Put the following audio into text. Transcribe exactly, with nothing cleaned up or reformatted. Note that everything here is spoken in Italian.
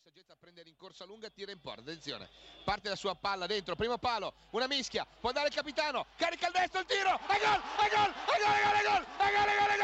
saggezza a prendere in corsa lunga, tira in porta, attenzione, parte la sua palla dentro, primo palo, una mischia, può dare il capitano, carica il destro, il tiro, e gol, e gol, e gol, e gol, e gol, e gol, e gol,